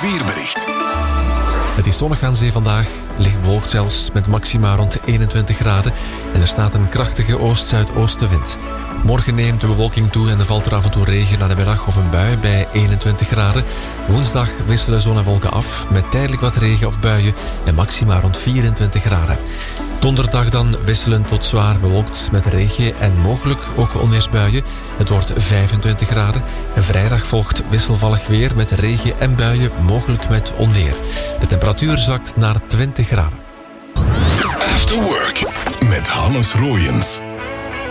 weerbericht. Het is zonnig aan zee vandaag, licht bewolkt zelfs, met maxima rond 21 graden. En er staat een krachtige oost-zuidoostenwind. Morgen neemt de bewolking toe en er valt er af en toe regen na de middag of een bui bij 21 graden. Woensdag wisselen zon en wolken af, met tijdelijk wat regen of buien en maxima rond 24 graden. Donderdag dan wisselend tot zwaar bewolkt met regen en mogelijk ook onweersbuien. Het wordt 25 graden. En vrijdag volgt wisselvallig weer met regen en buien, mogelijk met onweer. De temperatuur zakt naar 20 graden. After Work met Hannes Roojens.